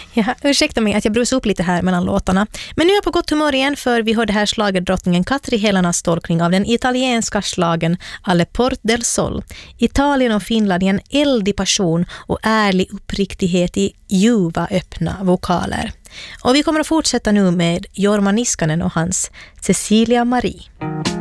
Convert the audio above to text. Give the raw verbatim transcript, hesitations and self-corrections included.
Ja, ursäkta mig att jag brusar upp lite här mellan låtarna. Men nu är jag på gott humör igen, för vi hörde här schlagerdrottningen Katri Helanas tolkning av den italienska schlagern Alle Porte del Sol. Italien och Finland är en eldig passion och ärlig uppriktighet i ljuva öppna vokaler. Och vi kommer att fortsätta nu med Jorma Niskanen och hans Cecilia Marie.